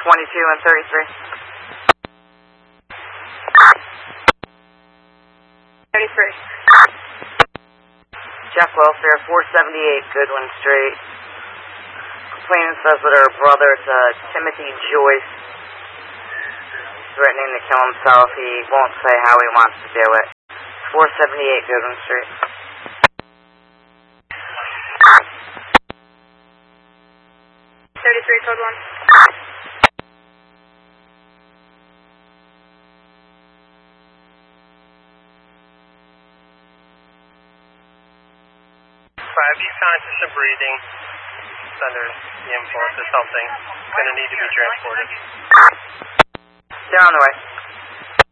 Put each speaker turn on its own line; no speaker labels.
and 33.
33.
Check welfare, 478 Goodwin Street. Complainant says that her brother, Timothy Joyce, threatening to kill himself. He won't say how he wants to do it. 478 Goodwin Street.
Code 1.
He's conscious of breathing. He's under the influence of something. Going to need to be transported.
They're on the way.